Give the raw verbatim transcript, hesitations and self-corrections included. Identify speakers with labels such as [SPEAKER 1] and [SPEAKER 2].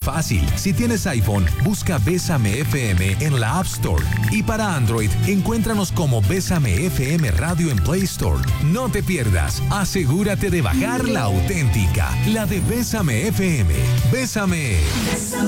[SPEAKER 1] fácil. Si tienes iPhone, busca Bésame F M en la App Store. Y para Android, encuéntranos como Bésame F M Radio en Play Store. No te pierdas. Asegúrate de bajar la auténtica, la de Bésame F M. Bésame.
[SPEAKER 2] Bésame.